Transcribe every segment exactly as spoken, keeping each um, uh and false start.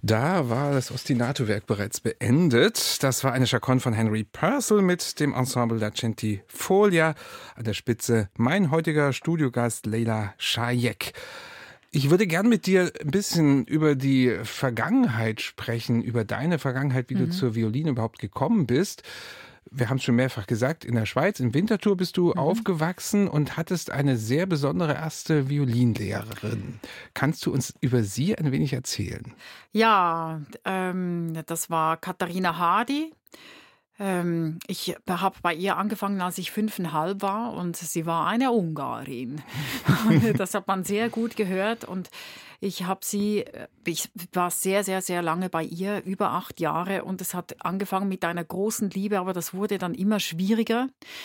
Da war das Ostinato-Werk bereits beendet. Das war eine Chaconne von Henry Purcell mit dem Ensemble La Centifolia. An der Spitze mein heutiger Studiogast Leyla Shayek. Ich würde gern mit dir ein bisschen über die Vergangenheit sprechen, über deine Vergangenheit, wie mhm. du zur Violine überhaupt gekommen bist. Wir haben es schon mehrfach gesagt, in der Schweiz, in Winterthur bist du mhm. aufgewachsen und hattest eine sehr besondere erste Violinlehrerin. Kannst du uns über sie ein wenig erzählen? Ja, ähm, das war Katharina Hardy. Ähm, ich habe bei ihr angefangen, als ich fünfeinhalb war, und sie war eine Ungarin. Das hat man sehr gut gehört, und ich habe sie, ich war sehr, sehr, sehr lange bei ihr, über acht Jahre, und es hat angefangen mit einer großen Liebe, aber das wurde dann immer schwieriger.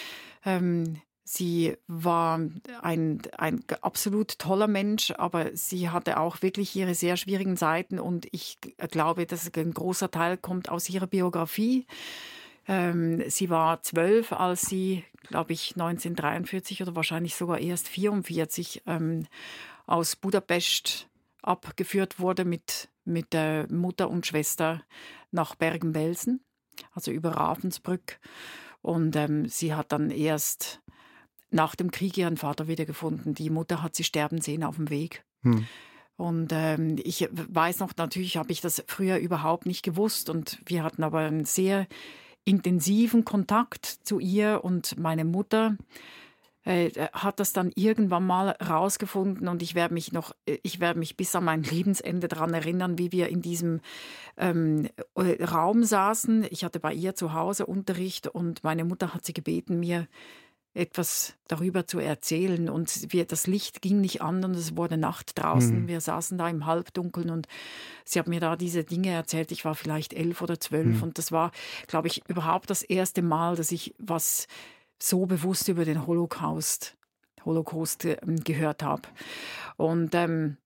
Ähm, sie war ein, ein absolut toller Mensch, aber sie hatte auch wirklich ihre sehr schwierigen Seiten, und ich glaube, dass ein großer Teil kommt aus ihrer Biografie. Ähm, sie war zwölf, als sie, glaube ich, neunzehnhundertdreiundvierzig oder wahrscheinlich sogar erst vierundvierzig ähm, aus Budapest abgeführt wurde mit, mit der Mutter und Schwester nach Bergen-Belsen, also über Ravensbrück. Und ähm, sie hat dann erst nach dem Krieg ihren Vater wiedergefunden. Die Mutter hat sie sterben sehen auf dem Weg. Hm. Und ähm, ich weiß noch, natürlich habe ich das früher überhaupt nicht gewusst. Und wir hatten aber einen sehr intensiven Kontakt zu ihr, und meine Mutter äh, hat das dann irgendwann mal rausgefunden, und ich werde mich noch, ich werde mich bis an mein Lebensende daran erinnern, wie wir in diesem ähm, Raum saßen. Ich hatte bei ihr zu Hause Unterricht, und meine Mutter hat sie gebeten, mir etwas darüber zu erzählen, und wir, das Licht ging nicht an und es wurde Nacht draußen. Mhm. Wir saßen da im Halbdunkeln, und sie hat mir da diese Dinge erzählt. Ich war vielleicht elf oder zwölf, mhm. und das war, glaube ich, überhaupt das erste Mal, dass ich was so bewusst über den Holocaust, Holocaust äh, gehört habe. Und ähm,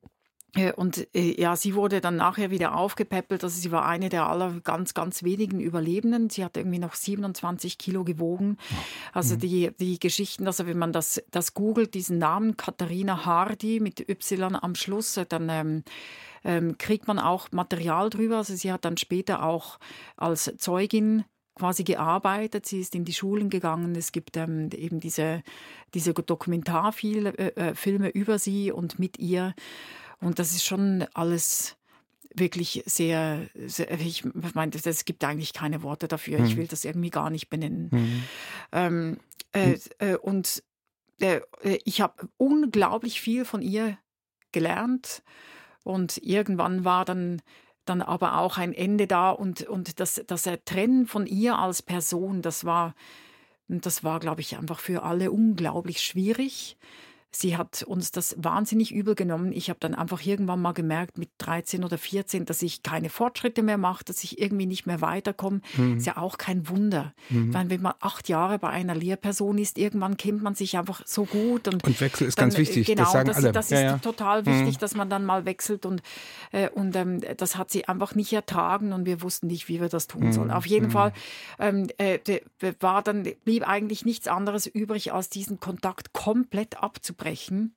Und äh, ja, sie wurde dann nachher wieder aufgepäppelt. Also sie war eine der aller ganz, ganz wenigen Überlebenden. Sie hat irgendwie noch siebenundzwanzig Kilo gewogen. Also mhm. die, die Geschichten, also wenn man das, das googelt, diesen Namen Katharina Hardy mit Y am Schluss, dann ähm, ähm, kriegt man auch Material drüber. Also sie hat dann später auch als Zeugin quasi gearbeitet. Sie ist in die Schulen gegangen. Es gibt ähm, eben diese, diese Dokumentarfilme äh, Filme über sie und mit ihr. Und das ist schon alles wirklich sehr, sehr ich meine, es gibt eigentlich keine Worte dafür. Mhm. Ich will das irgendwie gar nicht benennen. Mhm. Ähm, äh, äh, und äh, ich habe unglaublich viel von ihr gelernt. Und irgendwann war dann, dann aber auch ein Ende da. Und, und das, das Trennen von ihr als Person, das war, das war, glaube ich, einfach für alle unglaublich schwierig. Sie hat uns das wahnsinnig übel genommen. Ich habe dann einfach irgendwann mal gemerkt, mit dreizehn oder vierzehn, dass ich keine Fortschritte mehr mache, dass ich irgendwie nicht mehr weiterkomme. Mhm. Ist ja auch kein Wunder. Mhm. Weil wenn man acht Jahre bei einer Lehrperson ist, irgendwann kennt man sich einfach so gut. Und, und Wechsel ist dann, ganz wichtig, genau, das sagen das, alle. Das ja, ist ja. total wichtig, mhm. dass man dann mal wechselt. Und, äh, und ähm, das hat sie einfach nicht ertragen, und wir wussten nicht, wie wir das tun mhm. sollen. Auf jeden mhm. Fall ähm, äh, war dann, blieb eigentlich nichts anderes übrig, als diesen Kontakt komplett abzubrechen.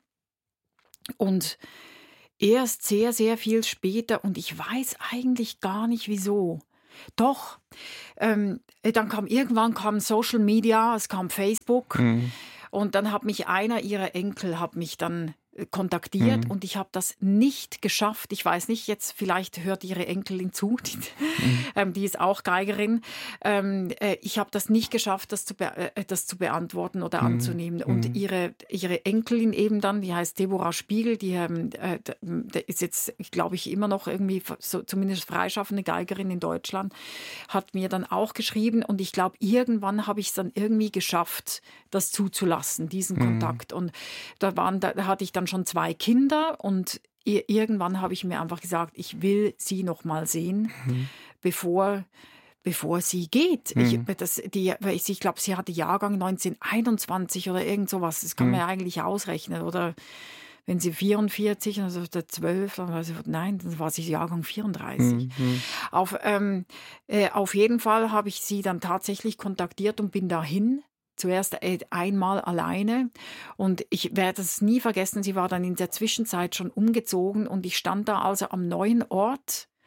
Und erst sehr, sehr viel später, und ich weiß eigentlich gar nicht wieso. Doch, ähm, dann kam irgendwann kam Social Media, es kam Facebook, mhm. und dann hat mich einer ihrer Enkel hat mich dann kontaktiert, mhm. und ich habe das nicht geschafft. Ich weiß nicht, jetzt vielleicht hört ihre Enkelin zu, die, mhm. ähm, die ist auch Geigerin. Ähm, äh, ich habe das nicht geschafft, das zu, be- äh, das zu beantworten oder mhm. anzunehmen. Und mhm. ihre, ihre Enkelin eben dann, die heißt Deborah Spiegel, die ähm, äh, ist jetzt, glaube ich, immer noch irgendwie so, zumindest freischaffende Geigerin in Deutschland, hat mir dann auch geschrieben, und ich glaube, irgendwann habe ich es dann irgendwie geschafft, das zuzulassen, diesen mhm. Kontakt. Und da waren, da hatte ich dann schon zwei Kinder, und irgendwann habe ich mir einfach gesagt, ich will sie noch mal sehen, mhm. bevor, bevor sie geht. Mhm. Ich, das, die, ich glaube, sie hatte Jahrgang neunzehnhunderteinundzwanzig oder irgend sowas. Das kann mhm. man ja eigentlich ausrechnen. Oder wenn sie vierundvierzig, also der zwölf, dann war sie, nein, dann war sie Jahrgang vierunddreißig. Mhm. Auf, ähm, äh, auf jeden Fall habe ich sie dann tatsächlich kontaktiert und bin dahin. Zuerst einmal alleine, und ich werde es nie vergessen, sie war dann in der Zwischenzeit schon umgezogen, und ich stand da also am neuen Ort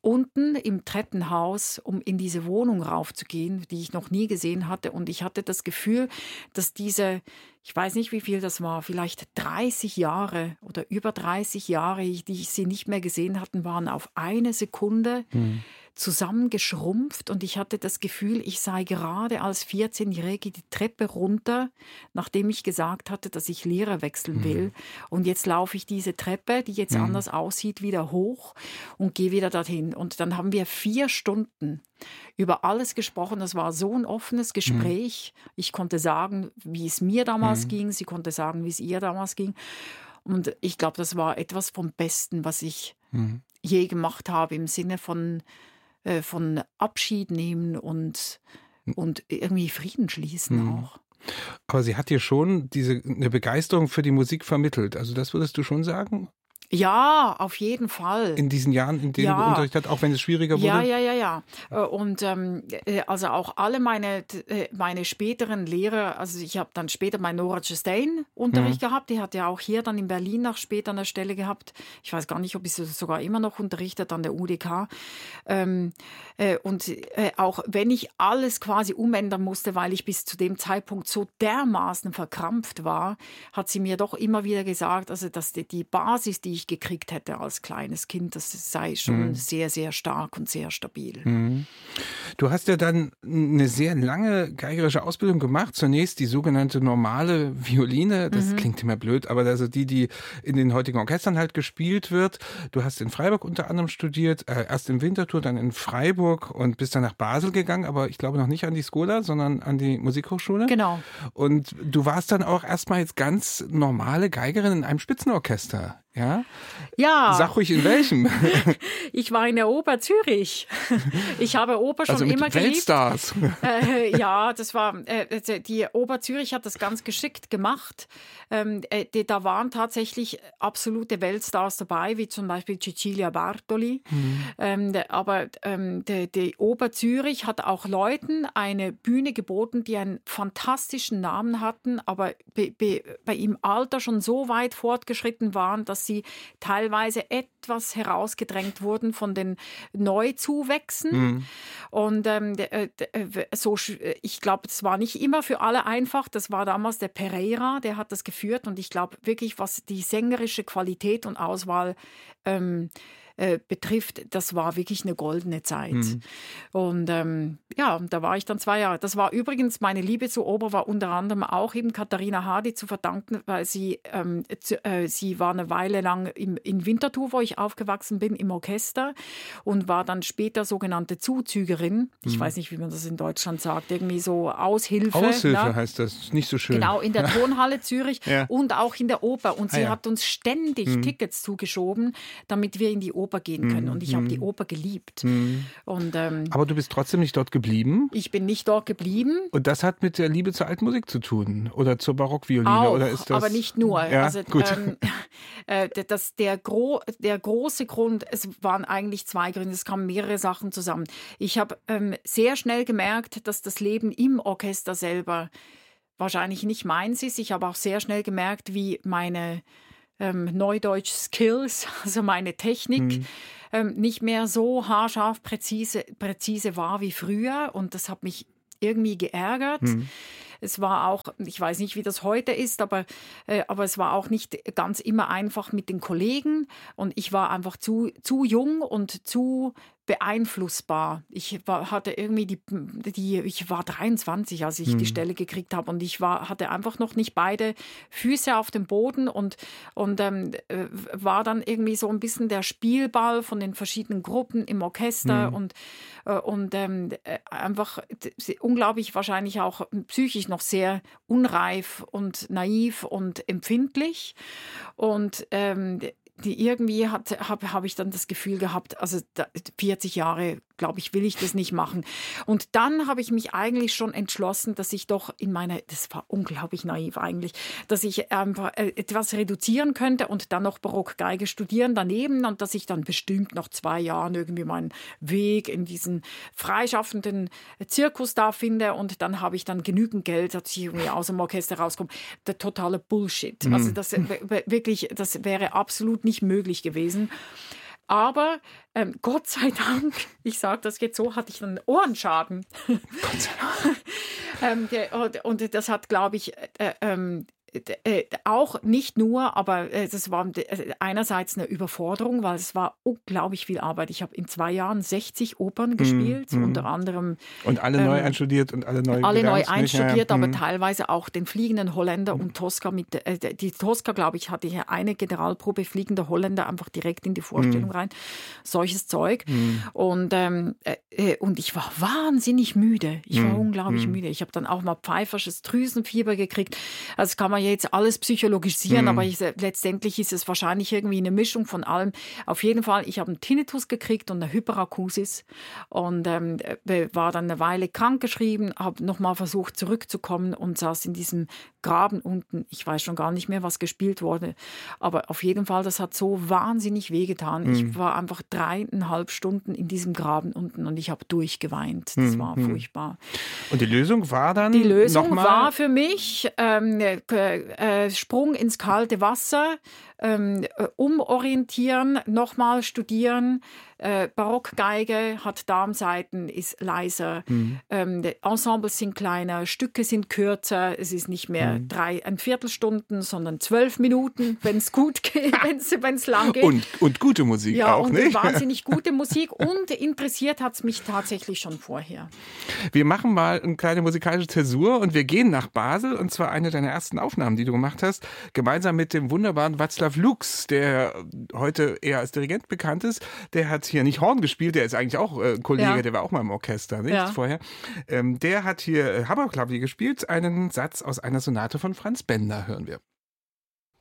unten im Treppenhaus, um in diese Wohnung raufzugehen, die ich noch nie gesehen hatte. Und ich hatte das Gefühl, dass diese, ich weiß nicht, wie viel das war, vielleicht dreißig Jahre oder über dreißig Jahre, die ich sie nicht mehr gesehen hatte, waren auf eine Sekunde mhm. zusammengeschrumpft. Und ich hatte das Gefühl, ich sei gerade als vierzehnjährige die Treppe runter, nachdem ich gesagt hatte, dass ich Lehrer wechseln will. Mhm. Und jetzt laufe ich diese Treppe, die jetzt mhm. anders aussieht, wieder hoch und gehe wieder dorthin. Und dann haben wir vier Stunden über alles gesprochen. Das war so ein offenes Gespräch. Mhm. Ich konnte sagen, wie es mir damals mhm. ging. Sie konnte sagen, wie es ihr damals ging. Und ich glaube, das war etwas vom Besten, was ich mhm. je gemacht habe, im Sinne von, äh, von Abschied nehmen und, und irgendwie Frieden schließen mhm. auch. Aber sie hat dir schon diese, eine Begeisterung für die Musik vermittelt. Also das würdest du schon sagen? Ja, auf jeden Fall. In diesen Jahren, in denen ja. du Unterricht hattest, auch wenn es schwieriger wurde? Ja, ja, ja, ja. Und ähm, also auch alle meine, meine späteren Lehrer, also ich habe dann später meinen Nora Chastain Unterricht mhm. gehabt, die hat ja auch hier dann in Berlin nach später eine Stelle gehabt. Ich weiß gar nicht, ob ich sie sogar immer noch unterrichtet an der U D K. Ähm, äh, und äh, auch wenn ich alles quasi umändern musste, weil ich bis zu dem Zeitpunkt so dermaßen verkrampft war, hat sie mir doch immer wieder gesagt, also dass die, die Basis, die ich gekriegt hätte als kleines Kind, das sei schon mhm. sehr, sehr stark und sehr stabil. Mhm. Du hast ja dann eine sehr lange geigerische Ausbildung gemacht. Zunächst die sogenannte normale Violine. Das mhm. klingt immer blöd, aber also die, die in den heutigen Orchestern halt gespielt wird. Du hast in Freiburg unter anderem studiert, äh, erst in Winterthur, dann in Freiburg und bist dann nach Basel gegangen, aber ich glaube noch nicht an die Schola, sondern an die Musikhochschule. Genau. Und du warst dann auch erstmal jetzt ganz normale Geigerin in einem Spitzenorchester. Ja? Ja. Sag ruhig in welchem. Ich war in der Oper Zürich. Ich habe Oper schon also mit immer geliebt. Weltstars. Äh, ja, das war, äh, die Oper Zürich hat das ganz geschickt gemacht. Ähm, äh, da waren tatsächlich absolute Weltstars dabei, wie zum Beispiel Cecilia Bartoli. Mhm. Ähm, aber ähm, die, die Oper Zürich hat auch Leuten eine Bühne geboten, die einen fantastischen Namen hatten, aber be, be, bei im Alter schon so weit fortgeschritten waren, dass sie teilweise etwas herausgedrängt wurden von den Neuzuwächsen. Mhm. Und ähm, so, ich glaube, es war nicht immer für alle einfach. Das war damals der Pereira, der hat das geführt. Und ich glaube wirklich, was die sängerische Qualität und Auswahl ähm, äh, betrifft, das war wirklich eine goldene Zeit. Mhm. Und ähm, ja, da war ich dann zwei Jahre. Das war übrigens, meine Liebe zur Oper war unter anderem auch eben Katharina Hardy zu verdanken, weil sie, ähm, zu, äh, sie war eine Weile lang im, in Winterthur, wo ich aufgewachsen bin, im Orchester und war dann später sogenannte Zuzügerin. Ich mhm. weiß nicht, wie man das in Deutschland sagt, irgendwie so Aushilfe. Aushilfe ne? heißt das, nicht so schön. Genau, in der Tonhalle Zürich ja. und auch in der Oper. Und sie ah, ja. hat uns ständig mhm. Tickets zugeschoben, damit wir in die Oper gehen können. Und ich habe die Oper geliebt. Mhm. Und, ähm, aber du bist trotzdem nicht dort geblieben? Ich bin nicht dort geblieben. Und das hat mit der Liebe zur alten Musik zu tun? Oder zur Barockvioline? Auch, oder ist das aber nicht nur. Ja, also, gut. Ähm, äh, das, der, gro- der große Grund, es waren eigentlich zwei Gründe, es kamen mehrere Sachen zusammen. Ich habe ähm, sehr schnell gemerkt, dass das Leben im Orchester selber wahrscheinlich nicht meins ist. Ich habe auch sehr schnell gemerkt, wie meine ähm, Neudeutsch Skills, also meine Technik, mhm. ähm, nicht mehr so haarscharf präzise, präzise war wie früher. Und das hat mich irgendwie geärgert. Mhm. Es war auch, ich weiß nicht, wie das heute ist, aber, äh, aber es war auch nicht ganz immer einfach mit den Kollegen. Und ich war einfach zu, zu jung und zu beeinflussbar. Ich war, hatte irgendwie die, die, ich war dreiundzwanzig, als ich hm. die Stelle gekriegt habe und ich war, hatte einfach noch nicht beide Füße auf dem Boden und, und ähm, war dann irgendwie so ein bisschen der Spielball von den verschiedenen Gruppen im Orchester hm. und, äh, und ähm, einfach unglaublich wahrscheinlich auch psychisch noch sehr unreif und naiv und empfindlich und ähm, die irgendwie habe hab ich dann das Gefühl gehabt, also vierzig Jahre, glaube ich, will ich das nicht machen. Und dann habe ich mich eigentlich schon entschlossen, dass ich doch in meiner, das war unglaublich naiv eigentlich, dass ich einfach etwas reduzieren könnte und dann noch Barockgeige studieren daneben und dass ich dann bestimmt nach zwei Jahren irgendwie meinen Weg in diesen freischaffenden Zirkus da finde und dann habe ich dann genügend Geld, dass ich irgendwie aus dem Orchester rauskomme. Der totale Bullshit. Mhm. Also das wirklich, das wäre absolut nicht möglich gewesen. Aber ähm, Gott sei Dank, ich sage das jetzt so, hatte ich einen Ohrenschaden. Gott sei Dank. ähm, der, und, und das hat, glaube ich, äh, ähm, Äh, auch nicht nur, aber äh, das war äh, einerseits eine Überforderung, weil es war unglaublich viel Arbeit. Ich habe in zwei Jahren sechzig Opern gespielt, mm, unter anderem. Und alle ähm, neu einstudiert und alle neu Alle neu gelernt, einstudiert, ja, aber mm. teilweise auch den fliegenden Holländer und Tosca mit. Äh, die Tosca, glaube ich, hatte hier eine Generalprobe fliegender Holländer einfach direkt in die Vorstellung mm. rein. Solches Zeug. Mm. Und, ähm, äh, und ich war wahnsinnig müde. Ich war mm. unglaublich mm. müde. Ich habe dann auch mal pfeifersches Drüsenfieber gekriegt. Also das kann man jetzt alles psychologisieren, mhm. aber ich, letztendlich ist es wahrscheinlich irgendwie eine Mischung von allem. Auf jeden Fall, ich habe einen Tinnitus gekriegt und eine Hyperakusis und ähm, war dann eine Weile krankgeschrieben, habe nochmal versucht zurückzukommen und saß in diesem Graben unten. Ich weiß schon gar nicht mehr, was gespielt wurde, aber auf jeden Fall, das hat so wahnsinnig wehgetan. Mhm. Ich war einfach dreieinhalb Stunden in diesem Graben unten und ich habe durchgeweint. Das mhm. war furchtbar. Und die Lösung war dann? Die Lösung noch mal war für mich ähm, äh, Sprung ins kalte Wasser, ähm, umorientieren, nochmal studieren. Äh, Barockgeige hat Darmsaiten, ist leiser. Mhm. Ähm, die Ensembles sind kleiner, Stücke sind kürzer. Es ist nicht mehr mhm. drei, ein Viertelstunden, sondern zwölf Minuten, wenn es gut geht, wenn es lang geht. Und, und gute Musik ja, auch, und nicht? wahnsinnig gute Musik. Und interessiert hat es mich tatsächlich schon vorher. Wir machen mal eine kleine musikalische Zäsur und wir gehen nach Basel. Und zwar eine deiner ersten Aufnahmen, die du gemacht hast, gemeinsam mit dem wunderbaren Václav Lux, der heute eher als Dirigent bekannt ist. Der hat hier nicht Horn gespielt, der ist eigentlich auch äh, Kollege, ja. der war auch mal im Orchester, nicht? Ja. Vorher. Ähm, der hat hier äh, Hammerklavier gespielt. Einen Satz aus einer Sonate von Franz Bender hören wir.